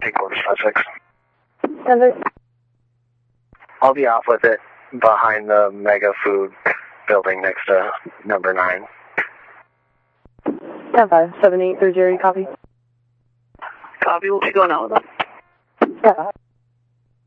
Take order 5-6. 7. I'll be off with it behind the Mega Food building next to number 9. 7-5, 7-8 through Jerry, copy. Copy, we'll be going out with them. Yeah.